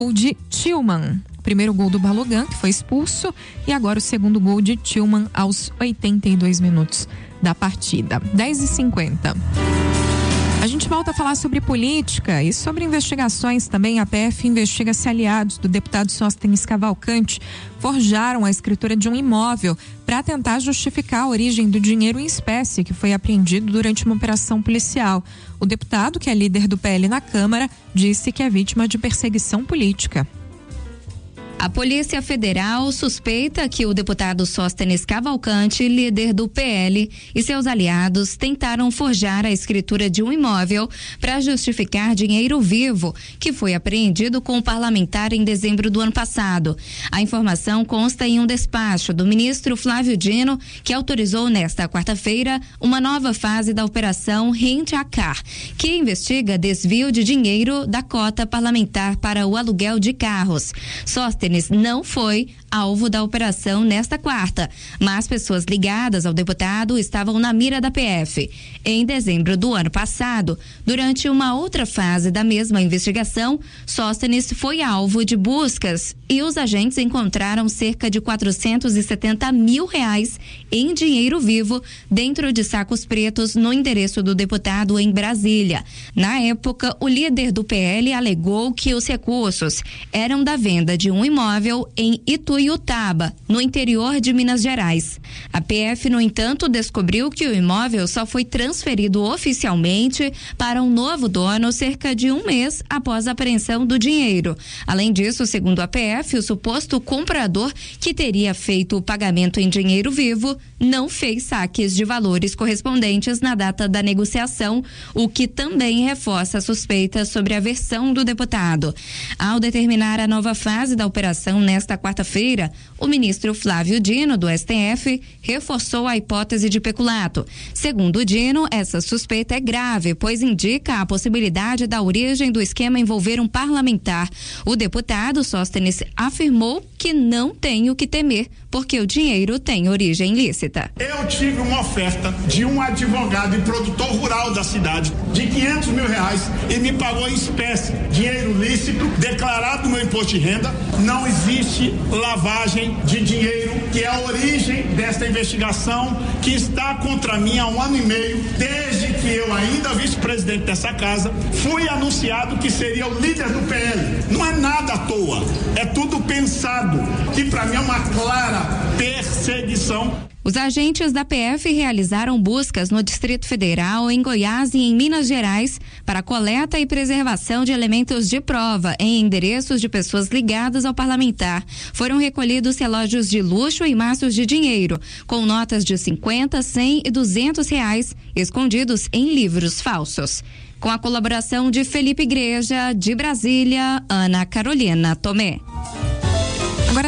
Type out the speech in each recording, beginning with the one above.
de Tillman. Primeiro gol do Balogun, que foi expulso, e agora o segundo gol de Tillman aos 82 minutos da partida. 10h50. A gente volta a falar sobre política e sobre investigações também. A PF investiga se aliados do deputado Sóstenes Cavalcante forjaram a escritura de um imóvel para tentar justificar a origem do dinheiro em espécie que foi apreendido durante uma operação policial. O deputado, que é líder do PL na Câmara, disse que é vítima de perseguição política. A Polícia Federal suspeita que o deputado Sóstenes Cavalcante, líder do PL, e seus aliados tentaram forjar a escritura de um imóvel para justificar dinheiro vivo, que foi apreendido com o parlamentar em dezembro do ano passado. A informação consta em um despacho do ministro Flávio Dino, que autorizou nesta quarta-feira uma nova fase da operação Rente a Car, que investiga desvio de dinheiro da cota parlamentar para o aluguel de carros. Sóstenes não foi alvo da operação nesta quarta, mas pessoas ligadas ao deputado estavam na mira da PF. Em dezembro do ano passado, durante uma outra fase da mesma investigação, Sóstenes foi alvo de buscas e os agentes encontraram cerca de R$470 mil em dinheiro vivo dentro de sacos pretos no endereço do deputado em Brasília. Na época, o líder do PL alegou que os recursos eram da venda de um imóvel em Ituiutaba, no interior de Minas Gerais. A PF, no entanto, descobriu que o imóvel só foi transferido oficialmente para um novo dono cerca de um mês após a apreensão do dinheiro. Além disso, segundo a PF, o suposto comprador que teria feito o pagamento em dinheiro vivo não fez saques de valores correspondentes na data da negociação, o que também reforça a suspeita sobre a versão do deputado. Ao determinar a nova fase da operação nesta quarta-feira, o ministro Flávio Dino, do STF, reforçou a hipótese de peculato. Segundo Dino, essa suspeita é grave, pois indica a possibilidade da origem do esquema envolver um parlamentar. O deputado Sóstenes afirmou que não tem o que temer, porque o dinheiro tem origem lícita. Eu tive uma oferta de um advogado e produtor rural da cidade de R$500 mil e me pagou em espécie, dinheiro lícito, declarado no imposto de renda. Não existe lavagem de dinheiro, que é a origem desta investigação que está contra mim há 1 ano e meio, desde que eu, ainda vice-presidente dessa casa, fui anunciado que seria o líder do PL. Não é nada à toa, é tudo pensado, que para mim é uma clara perseguição. Os agentes da PF realizaram buscas no Distrito Federal, em Goiás e em Minas Gerais para coleta e preservação de elementos de prova em endereços de pessoas ligadas ao parlamentar. Foram recolhidos relógios de luxo e maços de dinheiro, com notas de 50, 100 e R$200 escondidos em livros falsos. Com a colaboração de Felipe Igreja, de Brasília, Ana Carolina Tomé. Agora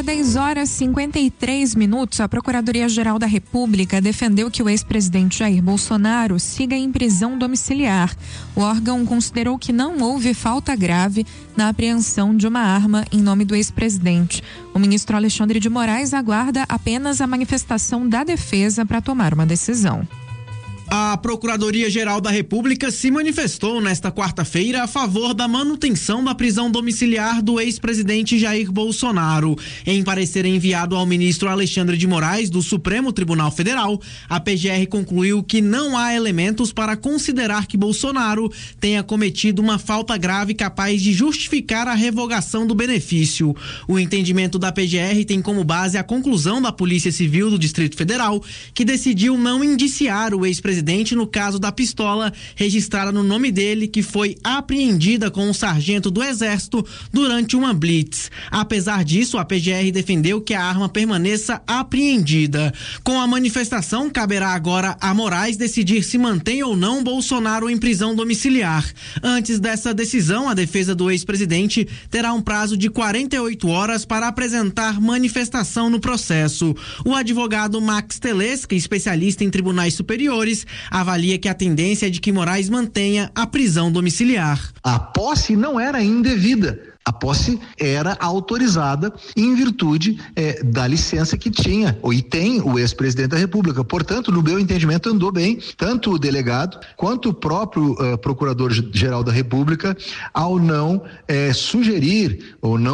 10h53, a Procuradoria-Geral da República defendeu que o ex-presidente Jair Bolsonaro siga em prisão domiciliar. O órgão considerou que não houve falta grave na apreensão de uma arma em nome do ex-presidente. O ministro Alexandre de Moraes aguarda apenas a manifestação da defesa para tomar uma decisão. A Procuradoria-Geral da República se manifestou nesta quarta-feira a favor da manutenção da prisão domiciliar do ex-presidente Jair Bolsonaro. Em parecer enviado ao ministro Alexandre de Moraes, do Supremo Tribunal Federal, a PGR concluiu que não há elementos para considerar que Bolsonaro tenha cometido uma falta grave capaz de justificar a revogação do benefício. O entendimento da PGR tem como base a conclusão da Polícia Civil do Distrito Federal, que decidiu não indiciar o ex-presidente no caso da pistola registrada no nome dele, que foi apreendida com um sargento do Exército durante uma blitz. Apesar disso, a PGR defendeu que a arma permaneça apreendida. Com a manifestação, caberá agora a Moraes decidir se mantém ou não Bolsonaro em prisão domiciliar. Antes dessa decisão, a defesa do ex-presidente terá um prazo de 48 horas para apresentar manifestação no processo. O advogado Max Telesca, especialista em tribunais superiores, avalia que a tendência é de que Moraes mantenha a prisão domiciliar. A posse não era indevida. A posse era autorizada em virtude da licença que tinha e tem o ex-presidente da República. Portanto, no meu entendimento, andou bem, tanto o delegado quanto o próprio Procurador-Geral da República, ao não sugerir ou não